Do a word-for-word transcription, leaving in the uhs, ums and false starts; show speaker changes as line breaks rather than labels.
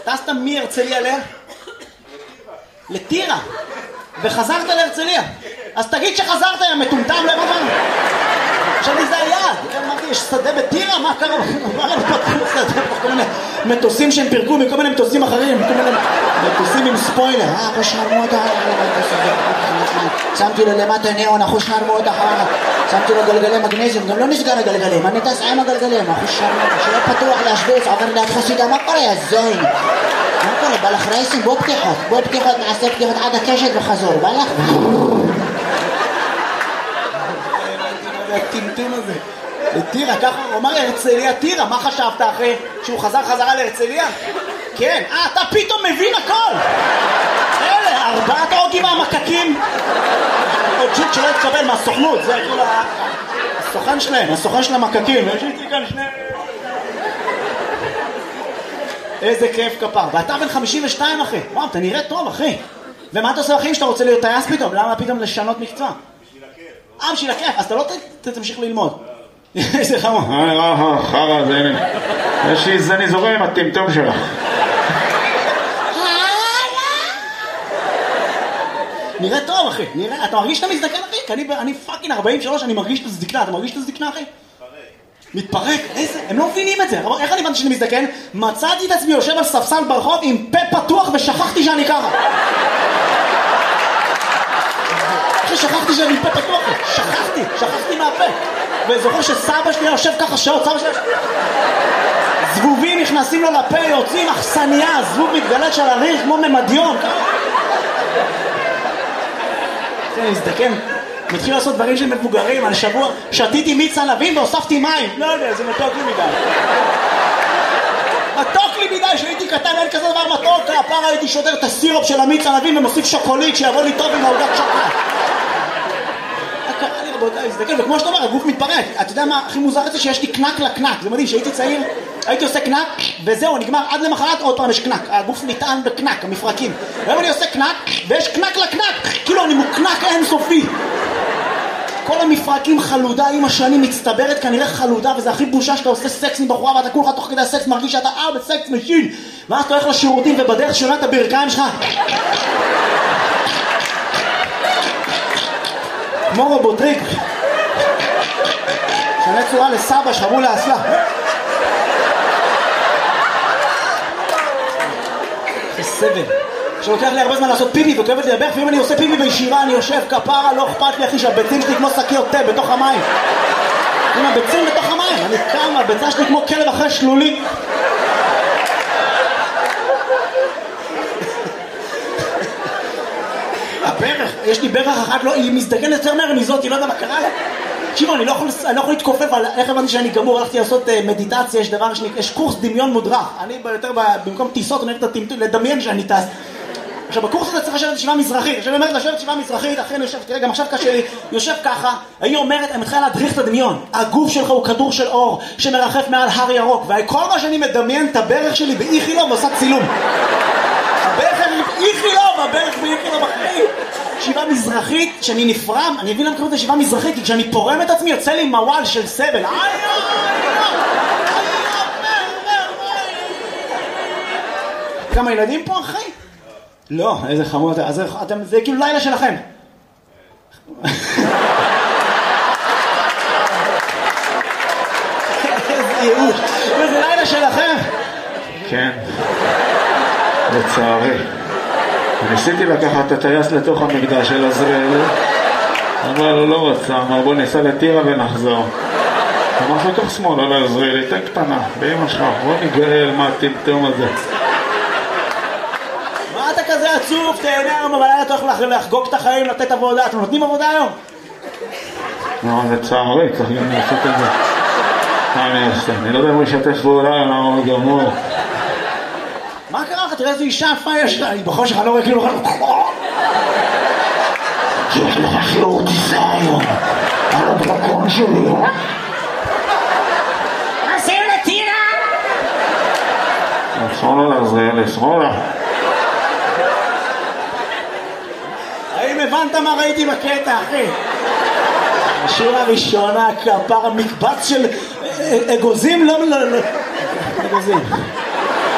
טסת מהרצליה ל... לטירה. וחזרת להרצליה. אז תגיד שחזרת, יא מטומטם לבן. חשבתי זה היעד. אמרתי, יש שדה בטירה? מה קרה? מה הם פתחו שדה? כל מיני מטוסים שהם פירקו מכל מיני מטוסים אחרים. כל מיני מטוסים עם ספוילר. אה, אחוש נרמו אותה. שמתי לו למטה ניאון, אחוש נרמו אותה. שמתי לו גלגלי מגנזיום. גם לא נסגר הגלגלים. אני טס עם הגלגלים. אחוש נרמו אותה. שלא פתוח להשוויץ. עובר ליד חסידה. מה קורה? יא זוין. מה קורה? בא לך רייסים? בוא פתיחות. בוא פתיחות. נעשה פתיחות עד הקשת וחזור. בא לך? הטמטום הזה. לטירה, ככה הוא אמר להרצליה טירה. מה חשבת אחרי שהוא חזר חזרה להרצליה? כן. אה, אתה פתאום מבין הכל. אלה, ארבעת אוגים מהמקקים. עוד ג'וק שלא התקבל מהסוכנות. זה כאילו הסוכן שלהם, הסוכן של המקקים. יש איתי כאן שני... איזה כיף כפר. ואתה בן חמישים ושתיים אחי. וואו, אתה נראה טוב אחי. ומה אתה עושה אחים שאתה רוצה להיות טייס פתאום? למה פתאום לשנות מקצוע? אה, בשביל הכיף. אז אתה לא תמשיך ללמוד. איזה חמור.
אה, אה, חרא, זה הנה. יש לי זני זורם עם הטמטום שלך.
נראה טוב אחי. נראה, אתה מרגיש שאתה מזדקן אחי? כי אני פאקינג ארבעים ושלוש, אני מרגיש את הזדקנה. אתה מרגיש את הזדקנה אחי? מתפרק, איזה, הם לא מבינים את זה. איך אני הבנתי שאני מזדקן? מצאתי את עצמי יושב על ספסל ברחוב עם פה פתוח ושכחתי שאני ככה. אחי, שכחתי שאני פה פתוח, שכחתי, שכחתי מהפה. וזוכר שסבא שלי יושב ככה שעות, סבא שלי... זבובים נכנסים לו לפה, יוצאים אכסניה, זבוב מתגלת של הריח כמו ממדיון. אני מזדקן. מתחיל לעשות דברים של מבוגרים. על שבוע שתיתי מיץ ענבים והוספתי מים. לא יודע, זה מתוק לי מדי. מתוק לי מדי, שהייתי קטן, אין כזה דבר מתוק. הפעם הייתי שודר את הסירופ של המיץ ענבים ומוסיף שוקולית שיבוא לי טוב עם העוגת שוקולד. קרה לי רבותיי, להזדקן, וכמו שאתה אומר, הגוף מתפרק. אתה יודע מה הכי מוזר את זה? שיש לי קנק לקנק. זה מדהים, שהייתי צעיר, הייתי עושה קנק וזהו, נגמר. עד למחרת עוד פעם יש קנק. הגוף נטען בקנק, המפרקים. והיום אני עושה קנק ויש קנק לקנק. כאילו אני מוקנק אינסופי. כל המפרקים חלודה עם השנים מצטברת כנראה חלודה, וזה הכי בושה שאתה עושה סקס עם בחורה ואתה כולך תוך כדי הסקס מרגיש שאתה אה בסקס משין, ואז אתה הולך לשירותים ובדרך שונה את הברכיים שלך כמו רובוטריק שונה צורה לסבא שחברו לאסלה. זה סבל שלוקח לי הרבה זמן לעשות פיפי וכואבת לי לברך, ואם אני עושה פיפי בישירה אני יושב כפרה, לא אכפת לי אחי שהביצים שלי כמו שקיות תה בתוך המים. עם הביצים בתוך המים, אני קם, הביצה שלי כמו כלב אחרי שלולי. הברך, יש לי ברך אחת, לא, היא מזדגנת יותר מהר מזאת, היא לא יודע מה קרה לה. תקשיבו, אני לא יכול, אני לא יכול להתכופף על איך הבנתי שאני גמור, הלכתי לעשות מדיטציה, יש דבר שני, יש קורס דמיון מודרך. אני יותר במקום טיסות, אני הולך לדמיין שאני טס. עכשיו בקורס הזה צריך לשבת ישיבה מזרחית, עכשיו אני אומרת לשבת ישיבה מזרחית, אחרי אני יושב, תראה גם עכשיו קשה לי, יושב ככה, היא אומרת, אני מתחילה להדריך את הדמיון, הגוף שלך הוא כדור של אור שמרחף מעל הר ירוק, וכל מה שאני מדמיין את הברך שלי באיכילוב ועושה צילום. הברך שלי באיכילוב, הברך באיכילוב אחרי. ישיבה מזרחית, שאני נפרם, אני אבין למה קוראים את ישיבה מזרחית, כי כשאני פורם את עצמי יוצא לי מוואל של סבל. כמה ילדים פה אחי? לא, איזה חמוד, אז אתם, זה כאילו לילה שלכם. איזה ייאוש, זה לילה שלכם.
כן, לצערי. ניסיתי לקחת את הטייס לתוך המקדש של עזריאל, אבל הוא לא רצה, אמר בוא ניסע לטירה ונחזור. אמר שתוך שמאל על עזריאל, תן קטנה, באמא שלך, בוא ניגאל מה הטמטום הזה.
מה אתה כזה עצוב? תהנה היום, אבל היה אתה הולך לחגוג את החיים, לתת עבודה. אתם נותנים עבודה היום?
לא, לצערי, צריך גם לעשות את זה. מה אני אעשה? אני לא יודע אם הוא ישתף פעולה, למה הוא גמור.
מה קרה לך? תראה איזו אישה יפה יש לה. היא בחושך, אני לא רואה כאילו...
יש לך שיעור טיסה היום. על הדרכון שלי.
עושים לטירה!
שמאלה לעזריאל, שמאלה.
האם הבנת מה ראיתי בקטע, אחי? השורה הראשונה, כפר המקבץ של אגוזים, לא... אגוזים.